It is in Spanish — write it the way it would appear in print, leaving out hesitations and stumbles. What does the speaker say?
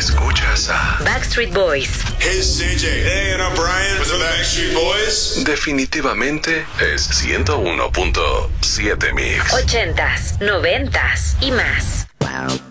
Escuchas a Backstreet Boys. Hey, it's JJ. Hey, and I'm Brian with the Backstreet Boys. Definitivamente es 101.7 Mix. 80s, 90s y más. Wow.